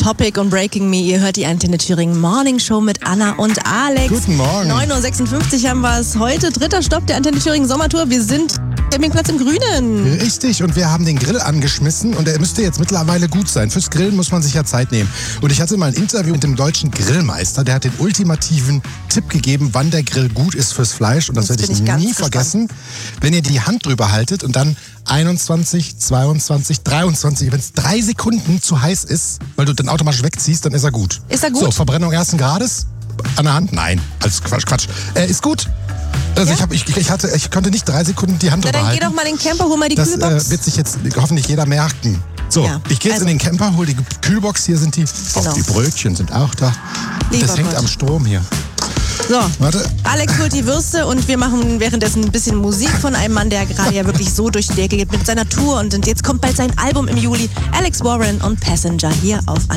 Topic und Breaking Me. Ihr hört die Antenne Thüringen Morning Show mit Anna und Alex. Guten Morgen. 9.56 Uhr haben wir es heute. 3. Stopp der Antenne Thüringen Sommertour. Wir sind Campingplatz im Grünen. Richtig, und wir haben den Grill angeschmissen und der müsste jetzt mittlerweile gut sein. Fürs Grillen muss man sich ja Zeit nehmen. Und ich hatte mal ein Interview mit dem deutschen Grillmeister, der hat den ultimativen Tipp gegeben, wann der Grill gut ist fürs Fleisch. Und das werde ich nie vergessen. Wenn ihr die Hand drüber haltet und dann 21, 22, 23, wenn es 3 Sekunden zu heiß ist, weil du dann automatisch wegziehst, dann ist er gut. Ist er gut? So, Verbrennung 1. Grades an der Hand? Nein, alles Quatsch. Ist gut. Also ja? ich konnte nicht 3 Sekunden die Hand drüber halten. Dann geh doch mal in den Camper, hol mal die Kühlbox. Das wird sich jetzt hoffentlich jeder merken. So, ja, ich gehe jetzt in den Camper, hol die Kühlbox, hier sind die. Genau. Auch die Brötchen sind auch da. Das hängt am Strom hier. So, warte. Alex holt die Würste und wir machen währenddessen ein bisschen Musik von einem Mann, der gerade ja wirklich so durch die Decke geht mit seiner Tour. Und jetzt kommt bald sein Album im Juli. Alex Warren und Passenger hier auf